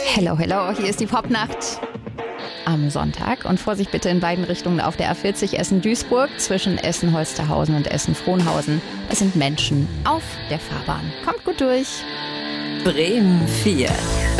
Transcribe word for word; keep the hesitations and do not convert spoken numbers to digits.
Hello, hello, hier ist die Popnacht am Sonntag. Und Vorsicht bitte in beiden Richtungen auf der A vierzig Essen-Duisburg zwischen Essen-Holsterhausen und Essen-Frohnhausen. Es sind Menschen auf der Fahrbahn. Kommt gut durch. Bremen vier.